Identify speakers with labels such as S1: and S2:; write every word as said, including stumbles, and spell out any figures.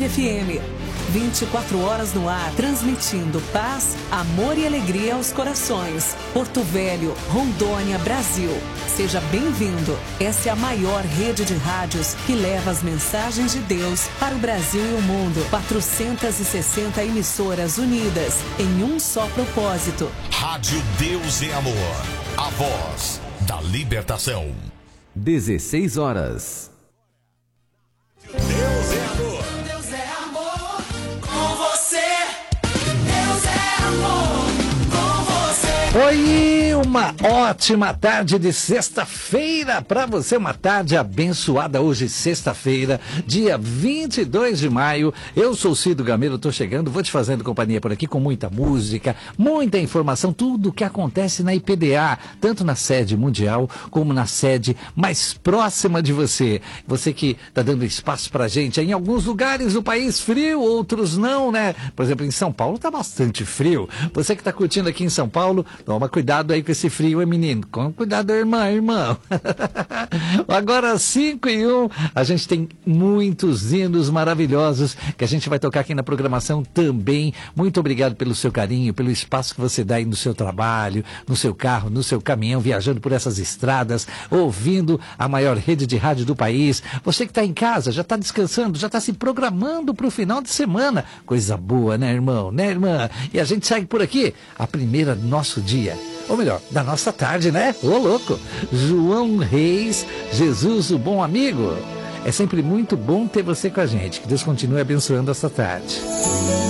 S1: F M. vinte e quatro horas no ar, transmitindo paz, amor e alegria aos corações. Porto Velho, Rondônia, Brasil. Seja bem-vindo. Essa é a maior rede de rádios que leva as mensagens de Deus para o Brasil e o mundo. quatrocentas e sessenta emissoras unidas em um só propósito.
S2: Rádio Deus é Amor. A voz da libertação.
S3: dezesseis horas.
S2: Deus é amor.
S4: Deus é amor com você. Deus é amor com você.
S5: Oi, uma ótima tarde de sexta-feira para você, uma tarde abençoada hoje, sexta-feira, dia vinte e dois de maio. Eu sou o Cido Gameiro, tô chegando, vou te fazendo companhia por aqui com muita música, muita informação, tudo o que acontece na I P D A, tanto na sede mundial como na sede mais próxima de você. Você que tá dando espaço pra gente, em alguns lugares do país frio, outros não, né? Por exemplo, em São Paulo tá bastante frio. Você que tá curtindo aqui em São Paulo, toma cuidado aí com esse frio, hein, menino? Com cuidado, irmã, irmão. Agora, cinco e um, a gente tem muitos hinos maravilhosos que a gente vai tocar aqui na programação também. Muito obrigado pelo seu carinho, pelo espaço que você dá aí no seu trabalho, no seu carro, no seu caminhão, viajando por essas estradas, ouvindo a maior rede de rádio do país. Você que está em casa, já está descansando, já está se programando para o final de semana. Coisa boa, né, irmão? Né, irmã? E a gente segue por aqui, a primeira do nosso dia. Ou melhor, da nossa tarde, né? Ô, louco! João Reis, Jesus, o bom amigo. É sempre muito bom ter você com a gente. Que Deus continue abençoando essa tarde.